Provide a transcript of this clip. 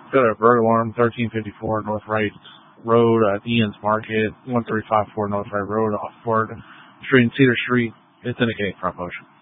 Got a burglar alarm, 1354 North Wright Road at Ian's Market, 1354 North Wright Road off Ford Street and Cedar Street. It's indicating front motion.